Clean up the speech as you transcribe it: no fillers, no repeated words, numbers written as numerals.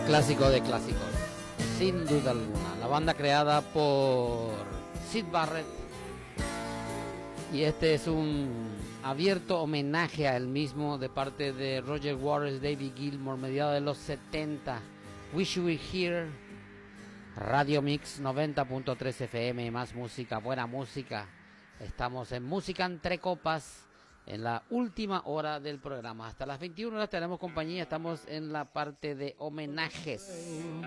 clásico de clásicos, sin duda alguna. La banda creada por Syd Barrett, y este es un abierto homenaje a él mismo de parte de Roger Waters, David Gilmour, mediados de los 70. Wish You Were Here, Radio Mix 90.3 FM, más música, buena música. Estamos en Música Entre Copas, en la última hora del programa. Hasta las 21 horas tenemos compañía, estamos en la parte de homenajes.